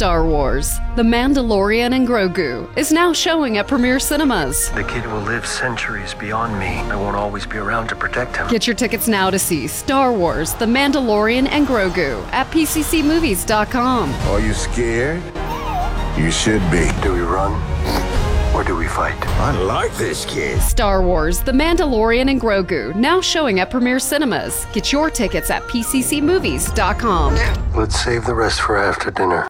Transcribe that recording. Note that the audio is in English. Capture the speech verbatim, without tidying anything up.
Star Wars: The Mandalorian and Grogu is now showing at Premiere Cinemas. The kid will live centuries beyond me. I won't always be around to protect him. Get your tickets now to see Star Wars: The Mandalorian and Grogu at P C C movies dot com. Are you scared? You should be. Do we run or do we fight? I like this kid. Star Wars: The Mandalorian and Grogu now showing at Premiere Cinemas. Get your tickets at P C C movies dot com. Let's save the rest for after dinner.